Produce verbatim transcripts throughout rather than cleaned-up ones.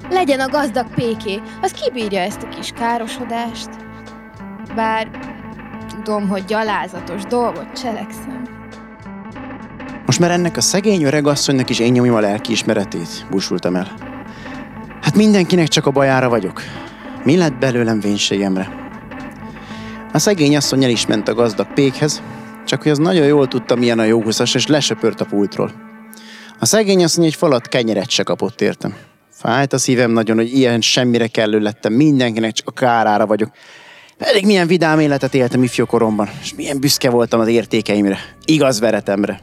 Legyen a gazdag péké, az kibírja ezt a kis károsodást. Bár tudom, hogy gyalázatos dolgot cselekszem. Most már ennek a szegény öregasszonynak is én nyomjam a lelkiismeretét, búsultam el. Hát mindenkinek csak a bajára vagyok. Mi lett belőlem vénségemre? A szegény asszony el is ment a gazdag pékhez, csak hogy az nagyon jól tudta, milyen a jó huszas, és lesöpört a pultról. A szegény asszony egy falat kenyeret se kapott értem. Fájt a szívem nagyon, hogy ilyen semmire kellő lettem, mindenkinek csak a kárára vagyok. Pedig milyen vidám életet éltem ifjúkoromban, és milyen büszke voltam az értékeimre, igaz veretemre.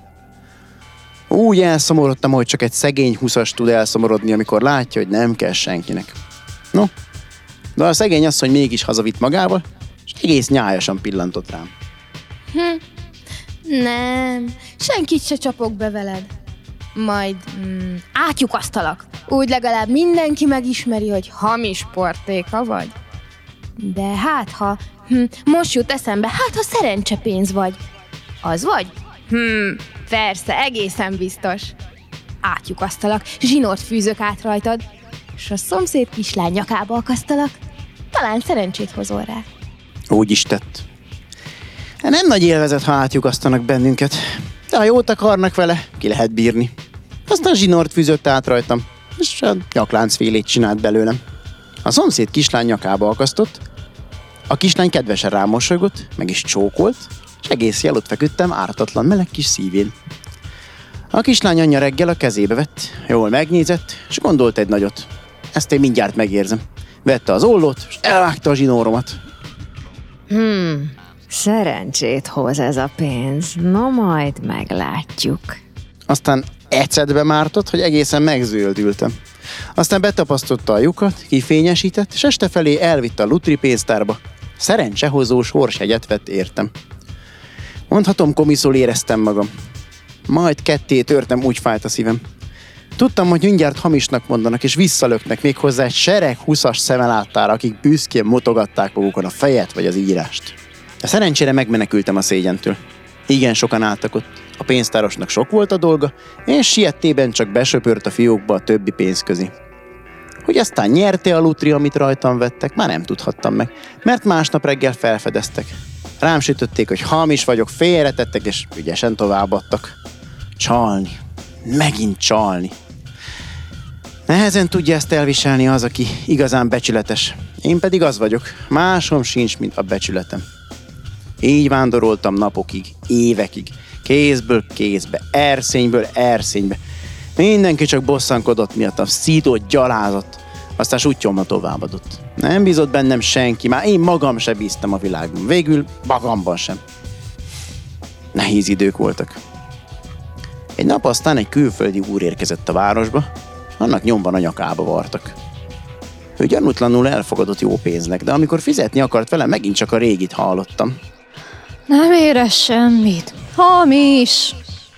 Úgy elszomorodtam, hogy csak egy szegény huszas tud elszomorodni, amikor látja, hogy nem kell senkinek. No, de a szegény asszony mégis hazavitt magával, és egész nyájasan pillantott rám. Hm, nem, senkit se csapok be veled. Majd mm, átlyukasztalak. Úgy legalább mindenki megismeri, hogy hamis portéka vagy. De hát ha, hm, most jut eszembe, hát ha szerencsepénz vagy. Az vagy? Hm, persze, egészen biztos. Átlyukasztalak, zsinort fűzök át rajtad, és a szomszéd kislány nyakába akasztalak. Talán szerencsét hozol rá. Úgy is tett. Nem nagy élvezet, ha átlyukasztanak bennünket, de ha jót akarnak vele, ki lehet bírni. Aztán zsinort fűzött át rajtam, és a nyakláncfélét csinált belőlem. A szomszéd kislány nyakába akasztott, a kislány kedvesen rám mosolygott, meg is csókolt, és egész jel ott feküdtem ártatlan meleg kis szívén. A kislány anyja reggel a kezébe vett, jól megnézett, és gondolt egy nagyot. Ezt én mindjárt megérzem. Vette az ollót, és elvágta a zsinóromat. Hmm, szerencsét hoz ez a pénz. Na majd meglátjuk. Aztán ecetbe mártott, hogy egészen megzöldültem. Aztán betapasztotta a lyukat, kifényesített, és este felé elvitte a lutri pénztárba. Szerencsehozó sorsjegyet vett értem. Mondhatom, komiszul éreztem magam. Majd ketté törtem, úgy fájt a szívem. Tudtam, hogy mindjárt hamisnak mondanak, és visszalöknek még hozzá egy sereg huszas szemeláttára, akik büszkén mutogatták magukon a fejet vagy az írást. De szerencsére megmenekültem a szégyentől. Igen sokan álltak ott. A pénztárosnak sok volt a dolga, és siettében csak besöpört a fiókba a többi pénz közé. Hogy aztán nyerte a lutri, amit rajtam vettek, már nem tudhattam meg, mert másnap reggel felfedeztek. Rám sütötték, hogy hamis vagyok, félretettek, és ügyesen továbbadtak. Csalni. Megint csalni. Nehezen tudja ezt elviselni az, aki igazán becsületes. Én pedig az vagyok, másom sincs, mint a becsületem. Így vándoroltam napokig, évekig, kézből kézbe, erszényből erszénybe. Mindenki csak bosszankodott miattam, szított, gyalázott, aztán sutyomba továbbadott. Nem bízott bennem senki, már én magam se bíztam a világban, végül magamban sem. Nehéz idők voltak. Egy nap aztán egy külföldi úr érkezett a városba, annak nyomban a nyakába vartak. Ő gyanútlanul elfogadott jó pénznek, de amikor fizetni akart vele, megint csak a régit hallottam. Nem érez semmit. Hamis!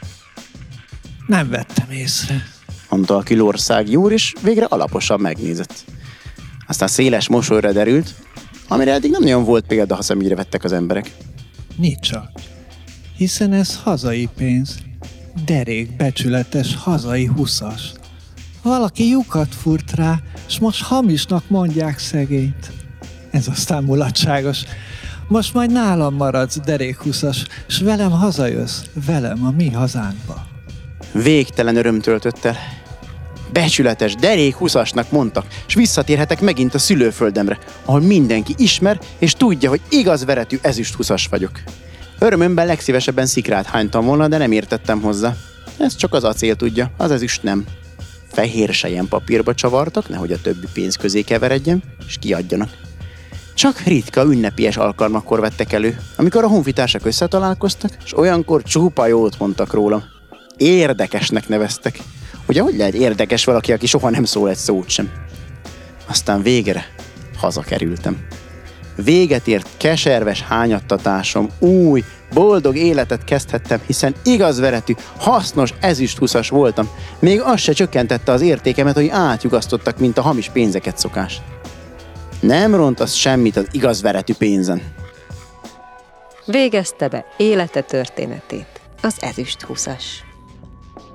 Nem vettem észre, mondta a külországi úr, és végre alaposan megnézett. Aztán széles mosolyra derült, amire eddig nem nagyon volt példa, ha szemügyre vettek az emberek. Nicsak, hiszen ez hazai pénz. Derék becsületes hazai huszas. Valaki lyukat furt rá, s most hamisnak mondják szegényt. Ez aztán mulatságos. Most majd nálam maradsz, derékhuszas, s velem hazajössz, velem a mi hazánkba. Végtelen öröm töltött el. Becsületes, derékhuszasnak mondtak, s visszatérhetek megint a szülőföldemre, ahol mindenki ismer, és tudja, hogy igaz veretű ezüsthuszas vagyok. Örömömben legszívesebben szikrát hánytam volna, de nem értettem hozzá. Ez csak az acél tudja, az ezüst nem. Fehér selyem papírba csavartak, nehogy a többi pénz közé keveredjen, és kiadjanak. Csak ritka ünnepélyes alkalmakkor vettek elő, amikor a honfitársak összetalálkoztak, és olyankor csupa jót mondtak rólam. Érdekesnek neveztek. Ugye, hogy lehet érdekes valaki, aki soha nem szól egy szót sem? Aztán végre hazakerültem. Véget ért keserves hányattatásom, új, boldog életet kezdhettem, hiszen igaz veretű, hasznos ezüsthuszas voltam. Még az se csökkentette az értékemet, hogy átjugasztottak, mint a hamis pénzeket szokás. Nem ront az semmit az igaz veretű pénzen. Végezte be élete történetét az ezüsthuszas.